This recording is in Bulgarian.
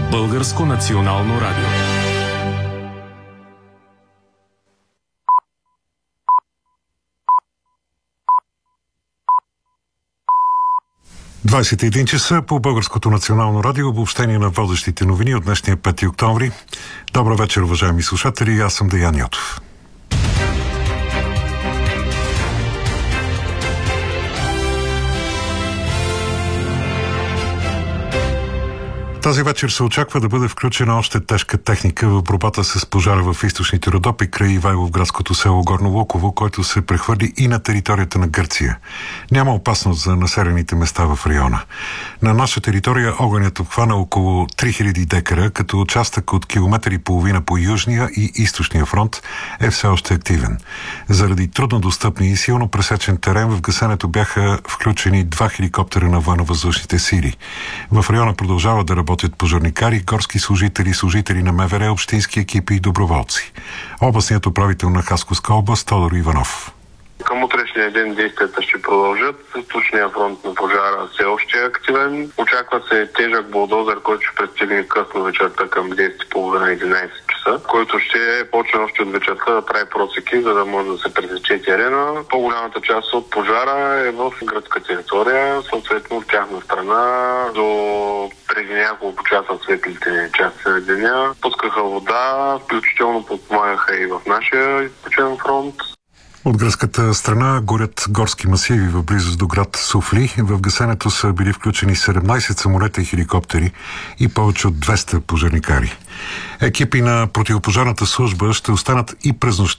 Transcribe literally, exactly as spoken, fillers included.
Българско национално радио. двадесет и един часа по Българското национално радио, обобщение на водещите новини от днешния пети октомври. Добър вечер, уважаеми слушатели, аз съм Деян Йотов. Тази вечер се очаква да бъде включена още тежка техника в борбата с пожара в източните Родопи край Ивайловградското село Горно Луково, който се прехвърли и на територията на Гърция. Няма опасност за населените места в района. На наша територия огънят обхвана около три хиляди декара, като участък от километър и половина по южния и източния фронт е все още активен. Заради труднодостъпни и силно пресечен терен в гасенето бяха включени два хеликоптера на военновъздушните сили. В района продължава да работят работят пожарникари, горски служители, служители на МВР, общински екипи и доброволци. Областният управител на Хасковска област Тодор Иванов. Към утрешния ден действията ще продължат. Източният фронт на пожара все още е активен. Очаква се тежък булдозер, който ще пристигне късно вечерта към десет и половина единадесет часа, който ще почне още от вечерта да прави просеки, за да може да се пресече терена. По-голямата част от пожара е в градска територия, съответно от тяхна страна до преди няколко часа светлите части на деня. Пускаха вода, включително подпомагаха и в нашия източен фронт. От гръцката страна горят горски масиви в близост до град Софли. В гасенето са били включени седемнадесет самолета и хеликоптери и повече от двеста пожарникари. Екипи на противопожарната служба ще останат и през нощта